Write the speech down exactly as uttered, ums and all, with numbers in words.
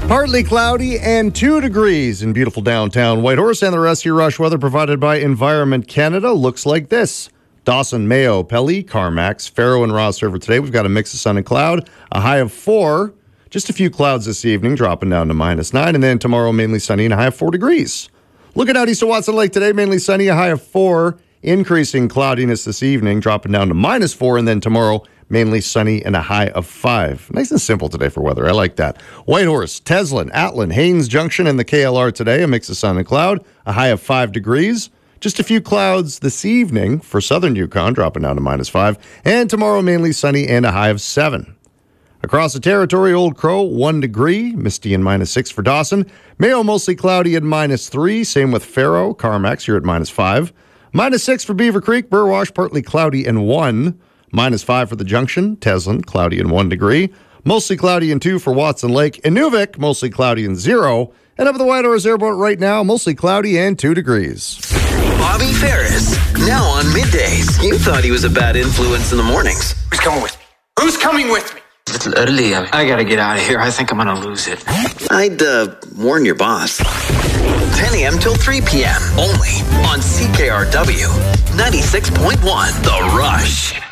Partly cloudy and two degrees in beautiful downtown Whitehorse, and the rest of your rush weather provided by Environment Canada looks like this. Dawson, Mayo, Pelly, Carmax, Faro, and Ross River today. We've got a mix of sun and cloud, a high of four. Just a few clouds this evening, dropping down to minus nine. And then tomorrow, mainly sunny and a high of four degrees. Looking out east of Watson Lake today, mainly sunny, a high of four. Increasing cloudiness this evening, dropping down to minus four. And then tomorrow, mainly sunny and a high of five. Nice and simple today for weather. I like that. Whitehorse, Teslin, Atlin, Haynes Junction, and the K L R today. A mix of sun and cloud, a high of five degrees. Just a few clouds this evening for southern Yukon, dropping down to minus five. And tomorrow, mainly sunny and a high of seven. Across the territory, Old Crow, one degree. Misty and minus six for Dawson. Mayo, mostly cloudy at minus three. Same with Faro. Carmax, you're at minus five. Minus six for Beaver Creek. Burwash, partly cloudy and one. Minus five for the Junction. Teslin, cloudy and one degree. Mostly cloudy and two for Watson Lake. Inuvik, mostly cloudy and zero. And up at the Whitehorse Airport right now, mostly cloudy and two degrees. Bobby Ferris, now on middays. You thought he was a bad influence in the mornings. Who's coming with me? Who's coming with me? A little early. I, I gotta get out of here. I think I'm gonna lose it. I'd uh, warn your boss. ten a.m. till three p.m. only on C K R W ninety-six point one The Rush.